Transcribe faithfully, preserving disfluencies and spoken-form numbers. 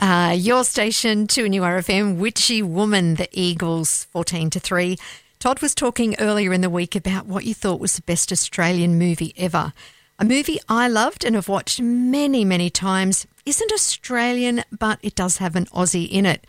Uh, your station, two New R F M, Witchy Woman, the Eagles, fourteen to three. Todd was talking earlier in the week about what you thought was the best Australian movie ever. A movie I loved and have watched many, many times. Isn't Australian, but it does have an Aussie in it.